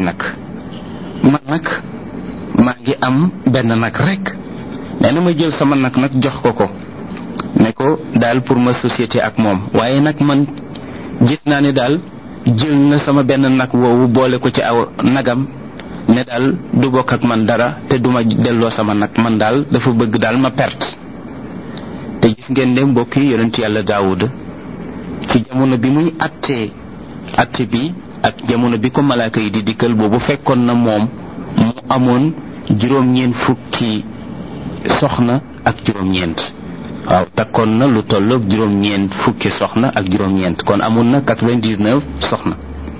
nag man nag maa ngi am benn nag rek nee na ma jël sama nag jox ko ne ko daal pour ma société ak moom waaye nag man gis naa ne daal jël na sama benn nag woowu boole ko ci aw nagam ne daal du bokk ak man dara te duma delloo sama nag man daal dafa bëgg daal ma perte. te gis ngeen ne mbokk yi yonent yàlla Daawuda ci jamono bi muy atte bi ak jamono bi ko malaaka yi di dikkal boobu fekkoon na moom mu amoon juróom-ñeent fukki soxna ak juróom-ñeent waaw takkoon na lu tolloog juróom-ñeent fukki soxna ak juróom-ñeent kon amoon na 99 soxna.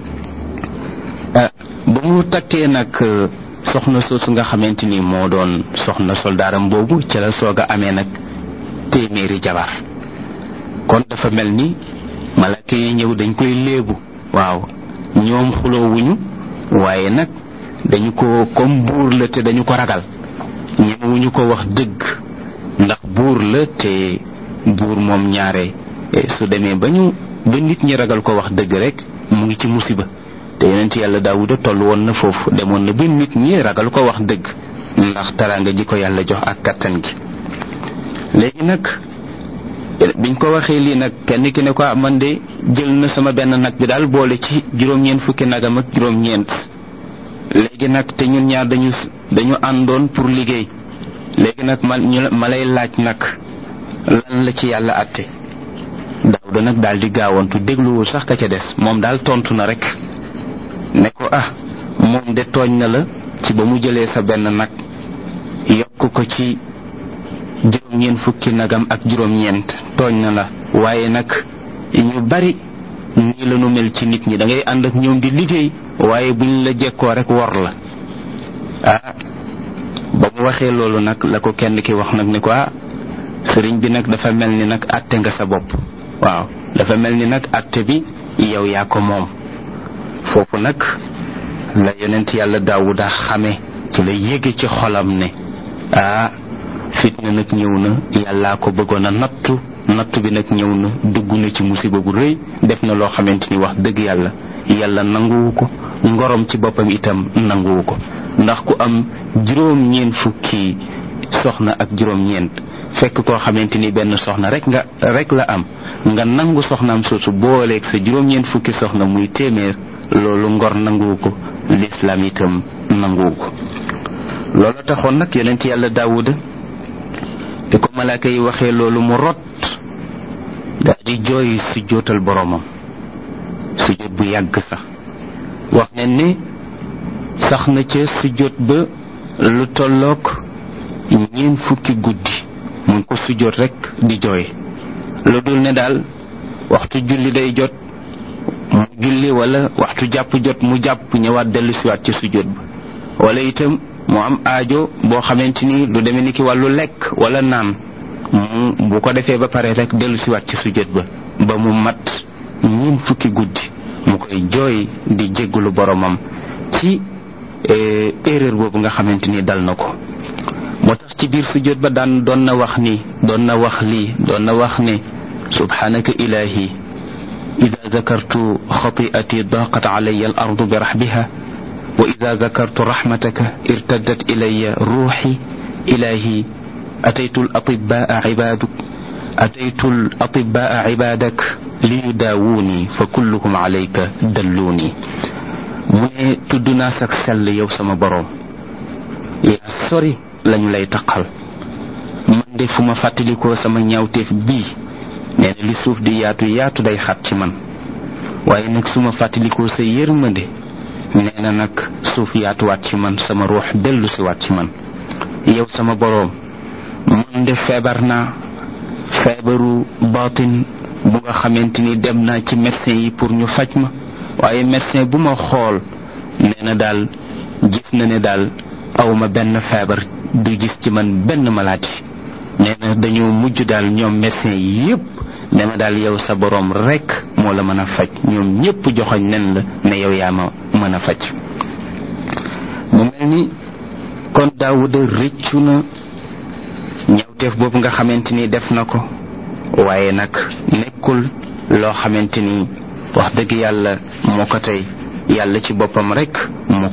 ba mu takkee nag soxna soosu nga xamante ni moo doon soxna soldaaram boobu ci la soog a amee nag téeméeri jabar kon dafa mel ni malaaka yi ñëw dañ koy léebu waaw ñoom xuloowuñu waaye nag dañu ko comme buur la te dañu ko ragal ñemewuñu ko wax dëgg ndax buur la te buur moom ñaare su demee ba nit ñi ragal ko wax dëgg rek mu ngi ci musiba te yonent yàlla Daawuda toll woon na foofu demoon na ba nit ñi ragal ko wax dëgg ndax teraanga ji ko yàlla jox ak kattan gi. léegi nag biñ ko waxee lii nag kenn ki ne ko man de jël na sama benn nag bi daal boole ci juróom-ñeent fukki nagam ak juróom-ñeent léegi nag te ñun ñaar dañu àndoon pour liggéey léegi nag ma lay laaj nag lan la ci yàlla àtte. Daawuda nag daal di gaawantu dégluwul sax ka ca des moom daal tontu na rek ne ko moom de tooñ na la ci ba mu jëlee sa benn nag yokk ko ci juróom-ñeent fukki nagam ak juróom-ñeent tooñ na la waaye nag ñu bari nii la nu mel ci nit ñi da ngay ànd ak ñoom di liggéey waaye buñ la jekkoo rek wor la. ba mu waxee loolu nag la ko kenn ki wax nag ne ko sëriñ bi nag dafa mel ni nag àtte nga sa bopp waaw dafa mel ni nag àtte bi yow yaa ko moom. foofu nag la yonent yàlla Daawuda xame ci la yéege ci xolam ne fitna nag ñëw na yàllaa ko bëggoon a nattu bi nag ñëw na dugg na ci musiba bu rëy def na loo xamante ni wax dëgg yàlla nanguwu ko ngorom ci boppam itam nanguwu ko ndax ku am juróom-ñeent fukki soxna ak juróom-ñeent fekk koo xamante ni benn soxna rek la am nga nangu soxnaam soosu booleeg sa juróom-ñeent fukki soxna muy téeméer loolu ngor nanguwu ko lislaam itam nanguwu ko. loolu taxoon nag yonent yàlla Daawuda bi ko malaaka yi waxee loolu mu rot daal di jooy sujjóotal boroomam sujjóot bu yàgg sax wax ne ni sax na ca sujjóot ba lu tolloog 4 fukki guddi mu ngi ko sujjóot rek di jooy lu dul ne daal waxtu julli day jot mu julli wala waxtu jàpp jot mu jàpp ñëwaat dellusiwaat ci sujjóot ba wala itam mu am aajo boo xamante ni lu demee ni ki wàllu lekk wala naan bu ko defee ba pare rek dellusiwaat ci sujjóot ba mu mat 4 fukki guddi mu koy jooy di jéggulu boromam ci erreur boobu nga xamante ni dal na ko. moo tax ci biir sujjóot ba doon na wax ne subhanaka ilahi ida dakartu xati'ati daqat alayya al ardu bi rahbiha wa ida dakartu rahmataka irtaddat ilayya ruuxi ilahi ataytu al atibaa ibadak liyudaawuni fa kulluhum alayka dalluuni. mu ne tudd naa sak sell yow sama boroom yaa sori lañu lay taqal man de fu ma fàttalikoo sama ñaawteef bii nee na li suuf di yaatu day xat ci man waaye nag su ma fàttalikoo sa yërmande nee na nag suuf yaatuwaat ci man sama ruux dellu si waat ci man. yow sama boroom man de feebar naa feebaru baatin bu nga xamante ni dem naa ci médecin yi pour ñu faj ma waaye médecin bu ma xool nee na daal gis na ne daal awma benn feebar du gis ci man benn maladie nee na dañoo mujj daal ñoom médecin yi yépp nee na daal yow sa boroom rekk moo la mën a faj ñoom ñépp joxoñ nen la ne yow yaa ma mën a faj. mu mel ni kon Daawuda rëccu na ñawteef boobu nga xamante ni def na ko waaye nag nekkul loo xamante ni wax dëgg yàlla moo ko tey yàlla ci boppam rekk